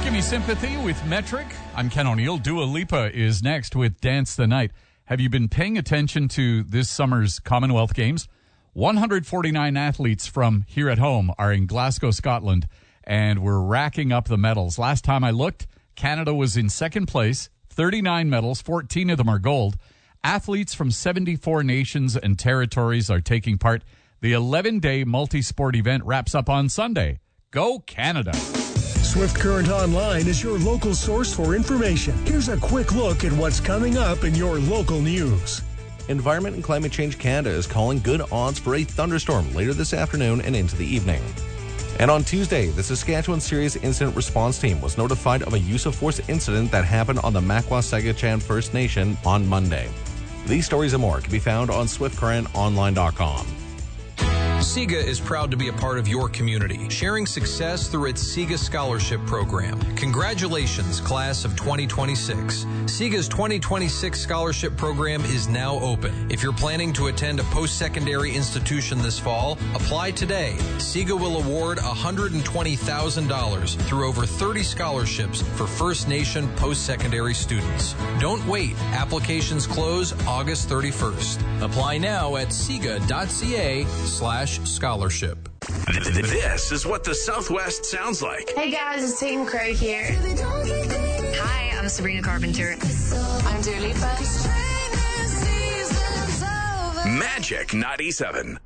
Give Me Sympathy with Metric. I'm Ken O'Neill. Dua Lipa is next with Dance the Night. Have you been paying attention to this summer's Commonwealth Games? 149 athletes from here at home are in Glasgow, Scotland, and we're racking up the medals. Last time I looked, Canada was in second place, 39 medals, 14 of them are gold. Athletes from 74 nations and territories are taking part. The 11-day multi-sport event wraps up on Sunday. Go Canada! Swift Current Online is your local source for information. Here's a quick look at what's coming up in your local news. Environment and Climate Change Canada is calling good odds for a thunderstorm later this afternoon and into the evening. And on Tuesday, the Saskatchewan Serious Incident Response Team was notified of a use of force incident that happened on the Makwa-Sagachan First Nation on Monday. These stories and more can be found on swiftcurrentonline.com. SIGA is proud to be a part of your community, sharing success through its SIGA Scholarship Program. Congratulations, class of 2026. SIGA's 2026 Scholarship Program is now open. If you're planning to attend a post-secondary institution this fall, apply today. SIGA will award $120,000 through over 30 scholarships for First Nation post-secondary students. Don't wait. Applications close August 31st. Apply now at siga.ca/scholarship. This is what the Southwest sounds like. Hey guys, it's Team Craig here. Hi, I'm Sabrina Carpenter. I'm Dua Lipa. Magic 97.